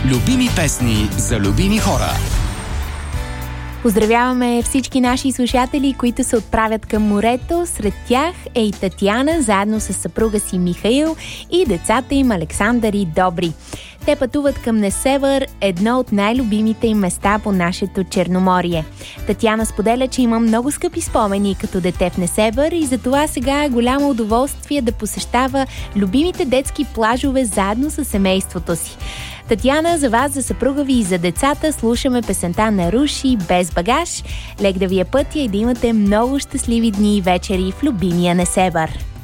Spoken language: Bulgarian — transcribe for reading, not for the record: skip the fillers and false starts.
Любими песни за любими хора. Поздравяваме всички наши слушатели, които се отправят към морето. Сред тях е и Татяна, заедно с съпруга си Михаил и децата им Александър и Добри. Те пътуват към Несебър, едно от най-любимите им места по нашето Черноморие. Татяна споделя, че има много скъпи спомени като дете в Несебър и затова сега е голямо удоволствие да посещава любимите детски плажове заедно с семейството си. Татяна, за вас, за съпруга ви и за децата слушаме песента на Руши "Без багаж". Лек да ви е пътя и да имате много щастливи дни и вечери в любимия Несебър.